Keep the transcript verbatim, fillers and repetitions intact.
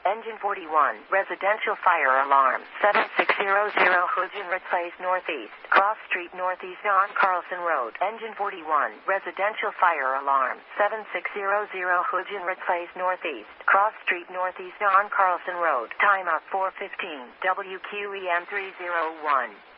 Engine forty-one, residential fire alarm, seven six zero zero Hugenred Place Northeast, Cross Street Northeast on Carlson Road. Engine forty-one, residential fire alarm, seven six zero zero Hugenred Place Northeast, Cross Street Northeast on Carlson Road. Timeout four fifteen, W Q E M three oh one.